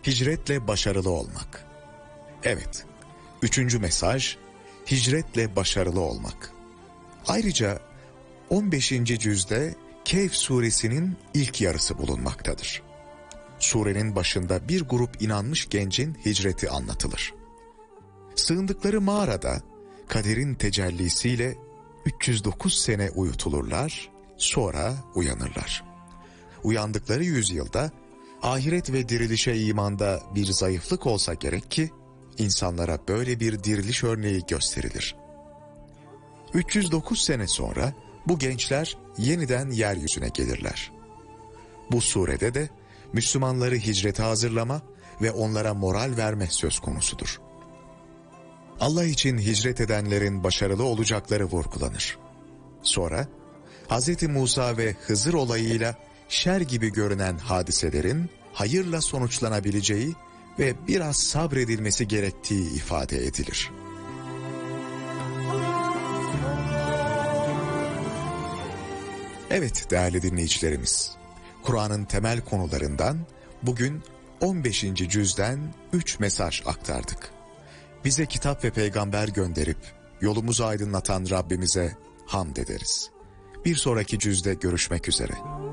hicretle başarılı olmak. Evet, 3. mesaj, hicretle başarılı olmak. Ayrıca 15. cüzde Kehf suresinin ilk yarısı bulunmaktadır. Surenin başında bir grup inanmış gencin hicreti anlatılır. Sığındıkları mağarada kaderin tecellisiyle 309 sene uyutulurlar, sonra uyanırlar. Uyandıkları yüzyılda ahiret ve dirilişe imanda bir zayıflık olsa gerek ki insanlara böyle bir diriliş örneği gösterilir. 309 sene sonra bu gençler yeniden yeryüzüne gelirler. Bu surede de Müslümanları hicrete hazırlama ve onlara moral verme söz konusudur. Allah için hicret edenlerin başarılı olacakları vurgulanır. Sonra Hz. Musa ve Hızır olayıyla şer gibi görünen hadiselerin hayırla sonuçlanabileceği ve biraz sabredilmesi gerektiği ifade edilir. Evet değerli dinleyicilerimiz, Kur'an'ın temel konularından bugün 15. cüzden 3 mesaj aktardık. Bize kitap ve peygamber gönderip yolumuzu aydınlatan Rabbimize hamd ederiz. Bir sonraki cüzde görüşmek üzere.